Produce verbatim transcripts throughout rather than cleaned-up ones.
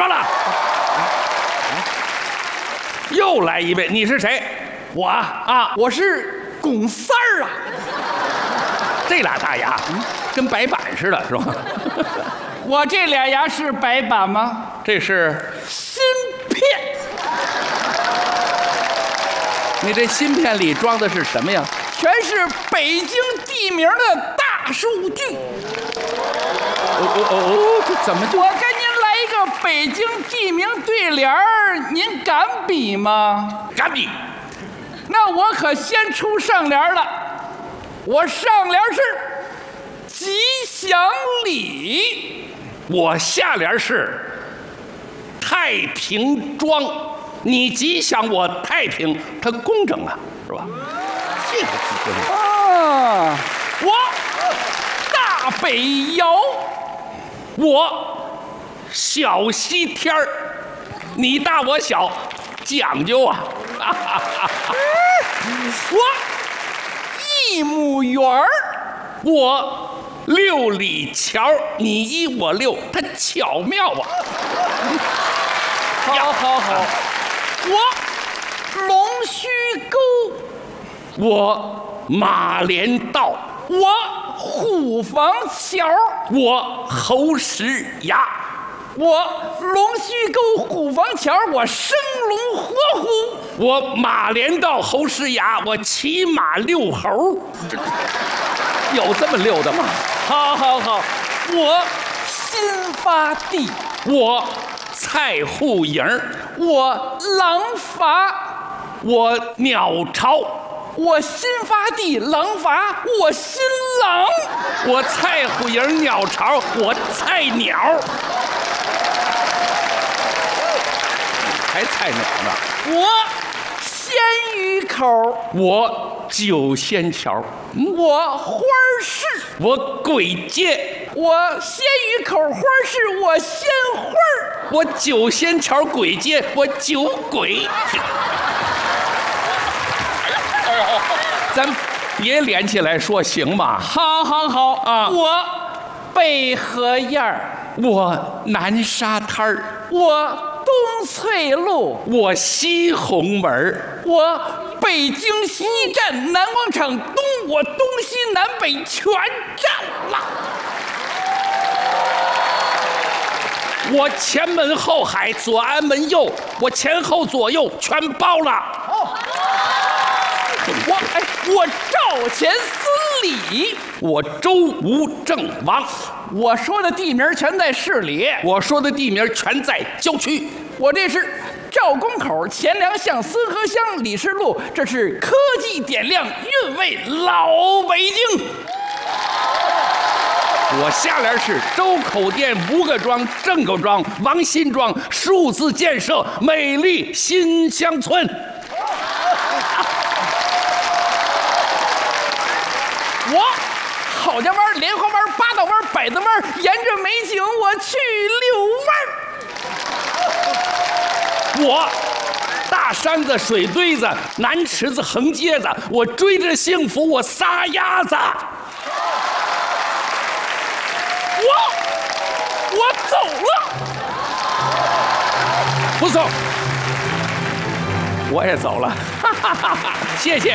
说了。又来一位，你是谁？ 我啊，我是龚三儿啊。 这俩大牙，嗯，跟白板似的，是吧？ 我这俩牙是白板吗？ 这是芯片。 你这芯片里装的是什么呀？ 全是北京地名的大数据。 哦哦哦，这怎么就？ 我跟您来一个北京地名对联儿，您敢比吗？ 敢比。 那我可先出上联了。我上联是吉祥里， 我下联是太平庄。你吉祥，我太平，它工整啊，是吧？这个是啊，我大北窑， 我小西天儿，你大我小，讲究啊！ 我一亩园儿， 我六里桥，你一我六，它巧妙啊！ 好好好，我龙须沟， 我马连道， 我虎坊桥， 我侯石崖， 我龙须沟虎坊桥，我生龙活虎， 我马连道侯石崖，我骑马遛猴，有这么溜的吗？ 好好好，我新发地， 我菜户营， 我廊坊， 我鸟巢， 我新发地廊坊，我新郎， 我菜户营鸟巢，我菜鸟，还菜鸟呢。 我鲜鱼口， 我九仙桥， 我花市， 我簋街， 我鲜鱼口花市，我鲜花儿， 我九仙桥簋街，我酒鬼。咱别连起来说行吗？ 好好好啊！ 我北河沿儿， 我南沙滩儿， 我东翠路， 我西红门， 我北京西站南广场东，我东西南北全占了。 我前门后海，左安门右，我前后左右全包了。 我哎，我赵钱孙李， 我周吴郑王， 我说的地名全在市里， 我说的地名全在郊区。 我这是赵公口、钱粮巷、孙河乡、李氏路，这是科技点亮韵味老北京。 我下联是周口店、吴各庄、郑各庄、王新庄数字建设美丽新乡村。 我郝家湾、莲花湾、八道湾、百子湾，沿着美景我去遛弯。 我大山子、水堆子、南池子、横街子，我追着幸福我撒丫子。 我我走了， 不走，我也走了，哈哈哈哈！谢谢。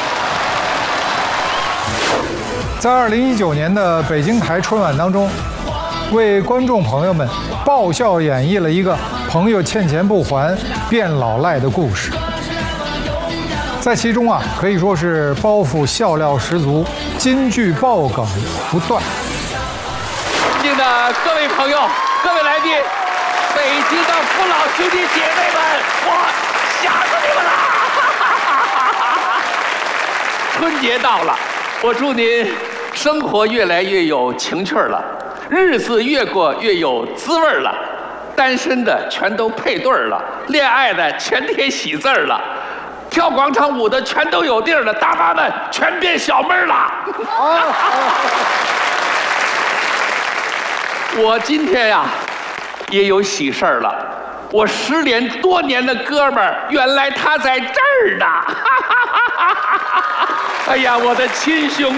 在二零一九年的北京台春晚当中，为观众朋友们爆笑演绎了一个朋友欠钱不还变老赖的故事。在其中啊，可以说是包袱笑料十足，金句爆梗不断。 尊敬的各位朋友、各位来宾，北京的父老兄弟姐妹们，我想死你们了！春节到了，我祝您生活越来越有情趣了，日子越过越有滋味了，单身的全都配对了，恋爱的全贴喜字了，跳广场舞的全都有地儿了，大妈们全变小妹儿了。我今天呀，也有喜事儿了。我失联多年的哥们儿，原来他在这儿呢！哎呀，我的亲兄